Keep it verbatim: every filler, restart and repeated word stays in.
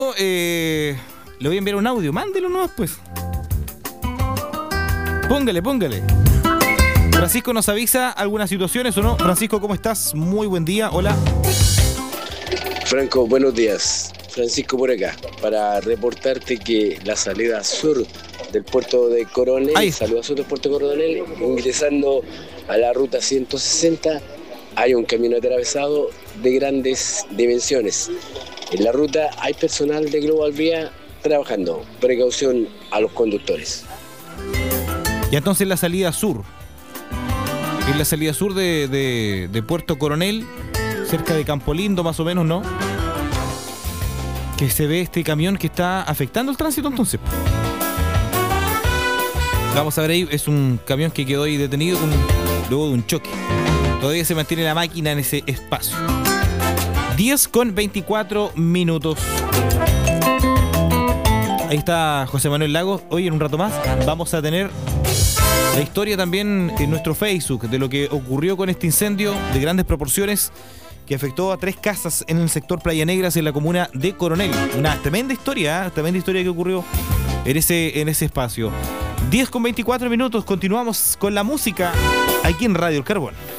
Eh, le voy a enviar un audio, mándelo nomás pues. Póngale, póngale. Francisco nos avisa algunas situaciones o no. Francisco, ¿cómo estás? Muy buen día, hola. Franco, buenos días. Francisco por acá, para reportarte que la salida sur del puerto de Coronel, Ahí. salida sur del puerto de Coronel, ingresando a la ruta ciento sesenta, hay un camino atravesado de grandes dimensiones. En la ruta hay personal de Global Vía trabajando. Precaución a los conductores. Y entonces la salida sur. Es la salida sur de, de, de Puerto Coronel, cerca de Campo Lindo más o menos, ¿no? Que se ve este camión que está afectando el tránsito entonces. Vamos a ver ahí, es un camión que quedó ahí detenido con, luego de un choque. Todavía se mantiene la máquina en ese espacio. diez con veinticuatro minutos. Ahí está José Manuel Lagos. Hoy en un rato más vamos a tener la historia también en nuestro Facebook de lo que ocurrió con este incendio de grandes proporciones que afectó a tres casas en el sector Playa Negras en la comuna de Coronel. Una tremenda historia, ¿eh? Tremenda historia que ocurrió en ese, en ese espacio. diez con veinticuatro minutos, continuamos con la música aquí en Radio El Carbón.